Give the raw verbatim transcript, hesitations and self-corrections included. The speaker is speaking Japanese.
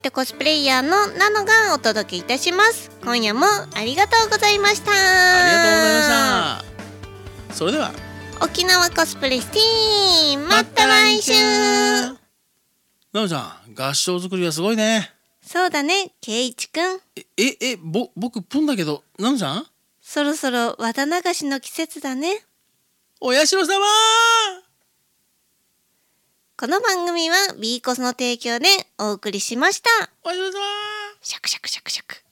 コスプレイヤーのナノがお届けいたします。今夜もありがとうございました。 ありがとうございました。それでは沖縄コスプレシティまた来週。 ナノちゃん、合唱作りはすごいね。 そうだね、ケイイチくん。 えええぼ僕プンだけど、ナノちゃんそろそろ綿流しの季節だね。 お社様。 この番組は B コスの提供でお送りしました。 お社様。 シャクシャクシャクシャク。